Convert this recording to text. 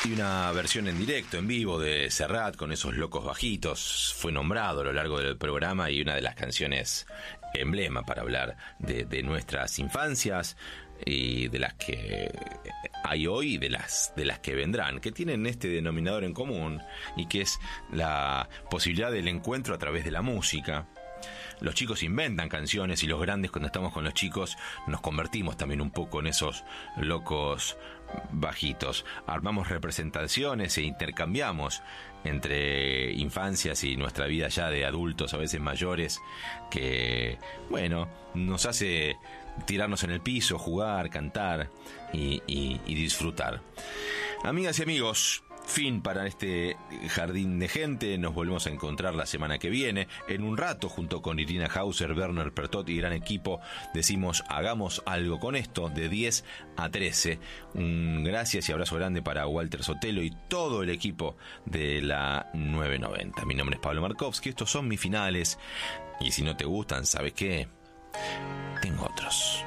Y una versión en directo, en vivo, de Serrat con esos locos bajitos. Fue nombrado a lo largo del programa y una de las canciones emblema para hablar de nuestras infancias y de las que hay hoy y de las que vendrán, que tienen este denominador en común y que es la posibilidad del encuentro a través de la música. Los chicos inventan canciones y los grandes, cuando estamos con los chicos, nos convertimos también un poco en esos locos bajitos. Armamos representaciones e intercambiamos entre infancias y nuestra vida ya de adultos, a veces mayores, que, bueno, nos hace tirarnos en el piso, jugar, cantar y disfrutar. Amigas y amigos, fin para este jardín de gente. Nos volvemos a encontrar la semana que viene. En un rato, junto con Irina Hauser, Werner Pertot y gran equipo, decimos hagamos algo con esto, de 10 a 13. Un gracias y abrazo grande para Walter Sotelo y todo el equipo de la 990. Mi nombre es Pablo Markovsky, estos son mis finales. Y si no te gustan, ¿sabes qué? Tengo otros.